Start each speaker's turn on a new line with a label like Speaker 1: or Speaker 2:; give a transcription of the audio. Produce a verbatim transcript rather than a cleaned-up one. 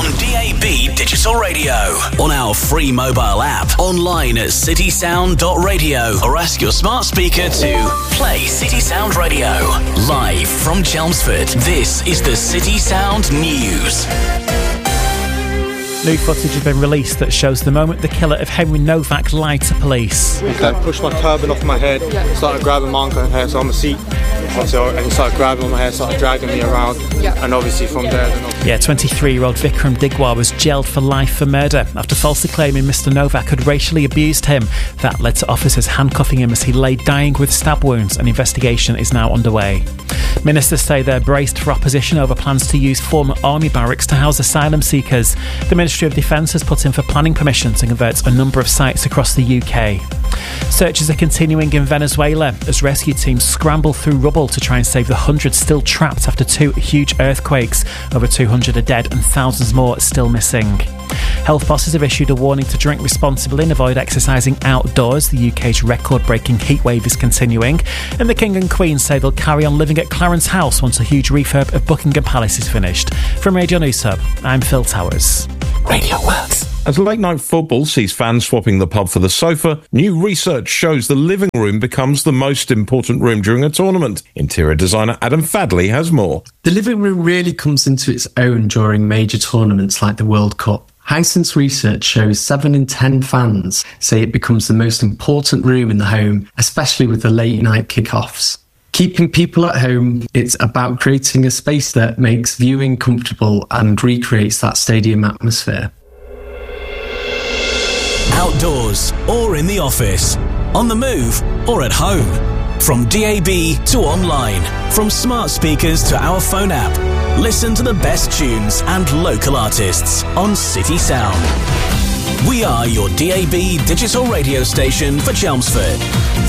Speaker 1: D A B Digital Radio, on our free mobile app, online at city sound dot radio, or ask your smart speaker to play City Sound Radio. Live from Chelmsford, this is the City Sound News.
Speaker 2: New footage has been released that shows the moment the killer of Henry Novak lied to police.
Speaker 3: Okay. Pushed my turban off my head, started grabbing my uncle's hair, so I'm a seat. And he started grabbing on my hair, started dragging me around, and obviously from there... Then
Speaker 2: yeah, twenty-three-year-old Vikram Digwar was jailed for life for murder after falsely claiming Mister Novak had racially abused him. That led to officers handcuffing him as he lay dying with stab wounds. An investigation is now underway. Ministers say they're braced for opposition over plans to use former army barracks to house asylum seekers. The Ministry of Defence has put in for planning permission to convert a number of sites across the U K. Searches are continuing in Venezuela as rescue teams scramble through rubble to try and save the hundreds still trapped after two huge earthquakes. Over two hundred are dead and thousands more are still missing. Health bosses have issued a warning to drink responsibly and avoid exercising outdoors. The U K's record-breaking heatwave is continuing, and the King and Queen say they'll carry on living at Clarence House once a huge refurb of Buckingham Palace is finished. From Radio News Hub, I'm Phil Towers. Radio Works.
Speaker 4: As late-night football sees fans swapping the pub for the sofa, new research shows the living room becomes the most important room during a tournament. Interior designer Adam Fadley has more.
Speaker 5: The living room really comes into its own during major tournaments like the World Cup. Hisense research shows seven in ten fans say it becomes the most important room in the home, especially with the late-night kickoffs. Keeping people at home, it's about creating a space that makes viewing comfortable and recreates that stadium atmosphere.
Speaker 1: Outdoors or in the office, on the move or at home. From D A B to online, from smart speakers to our phone app. Listen to the best tunes and local artists on City Sound. We are your D A B digital radio station for Chelmsford.